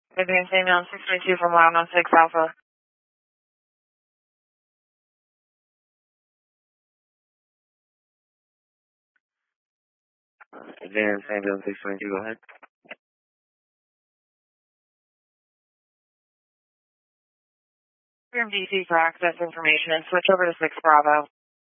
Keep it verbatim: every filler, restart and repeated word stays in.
Advanced Ambulance six twenty-two from Loud on six Alpha. Advanced Ambulance six twenty-two, go ahead. From D C for access information and switch over to six Bravo.